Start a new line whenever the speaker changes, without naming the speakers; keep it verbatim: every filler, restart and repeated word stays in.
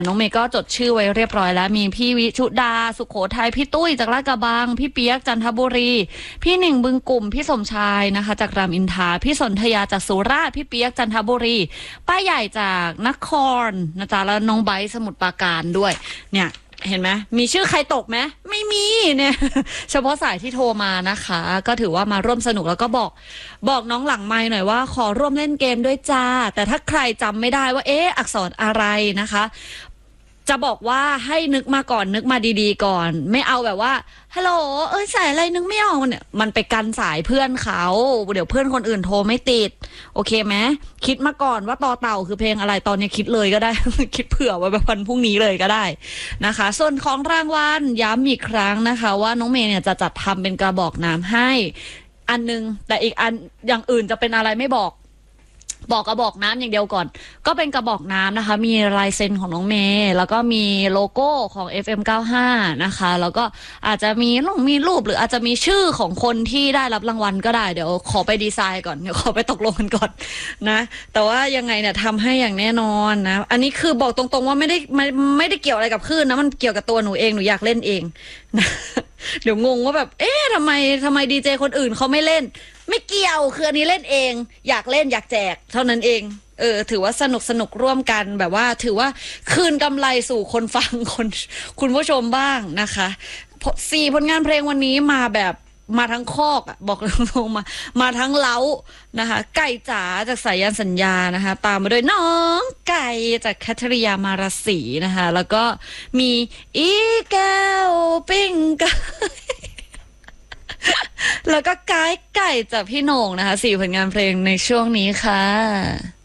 น้องเมย์ก็จดชื่อไว้เรียบร้อยแล้วมีพี่วิชุดาสุขโขทัยพี่ตุ้ยจากลาดกระบังพี่เปียกจันทบุรีพี่หนึ่งบึงกลุ่มพี่สมชายนะคะจากรามอินทราพี่สนธยาจากสุราษฎร์พี่เปียกจันทบุรีป้าใหญ่จากนครนะจ๊ะแล้วน้องไบร์ทสมุทรปราการด้วยเนี่ยเห็นไหมมีชื่อใครตกไหมไม่มีเนี่ยเฉพาะสายที่โทรมานะคะก็ถือว่ามาร่วมสนุกแล้วก็บอกบอกน้องหลังไมค์หน่อยว่าขอร่วมเล่นเกมด้วยจ้าแต่ถ้าใครจำไม่ได้ว่าเอ๊ะอักษรอะไรนะคะจะบอกว่าให้นึกมาก่อนนึกมาดีๆก่อนไม่เอาแบบว่าฮัลโหลเอ้ยสายอะไรนึกไม่ออกเนี่ยมันไปกันสายเพื่อนเขาเดี๋ยวเพื่อนคนอื่นโทรไม่ติดโอเคไหมคิดมาก่อนว่าต่อเต่าคือเพลงอะไรตอนนี้คิดเลยก็ได้ คิดเผื่อไว้แบบวันพรุ่งนี้เลยก็ได้นะคะส่วนของรางวัลย้ำอีกครั้งนะคะว่าน้องเมย์เนี่ยจะจัดทำเป็นกระบอกน้ำให้อันนึงแต่อีกอันอย่างอื่นจะเป็นอะไรไม่บอกบอกกระบอกน้ำอย่างเดียวก่อนก็เป็นกระบอกน้ำนะคะมีลายเซ็นของน้องเมย์แล้วก็มีโลโก้ของ เอฟ เอ็ม เก้าสิบห้า นะคะแล้วก็อาจจะมีลงมีรูปหรืออาจจะมีชื่อของคนที่ได้รับรางวัลก็ได้เดี๋ยวขอไปดีไซน์ก่อนเดี๋ยวขอไปตกลงกันก่อนนะแต่ว่ายังไงเนี่ยทำให้อย่างแน่นอนนะอันนี้คือบอกตรงๆว่าไม่ได้ไม่ไม่ได้เกี่ยวอะไรกับคลื่นนะมันเกี่ยวกับตัวหนูเองหนูอยากเล่นเองนะเดี๋ยวงงว่าแบบเอ๊ะทำไมทำไมดีเจคนอื่นเขาไม่เล่นไม่เกี่ยวคืออันนี้เล่นเองอยากเล่นอยากแจกเท่านั้นเองเออถือว่าสนุกสนุกร่วมกันแบบว่าถือว่าคืนกำไรสู่คนฟังคนคุณผู้ชมบ้างนะคะสี่ผลงานเพลงวันนี้มาแบบมาทั้งคอกอ่ะบอกตรงๆมามาทั้งเล้านะคะไก่จ๋าจากสายันสัญญานะคะตามมาด้วยน้องไก่จากแคทริยามาราศีนะคะแล้วก็มีอีแก้วปิ้งไก่แล้วก็กายไก่จากพี่โหน่งนะคะสี่ผลงานเพลงในช่วงนี้ค่ะ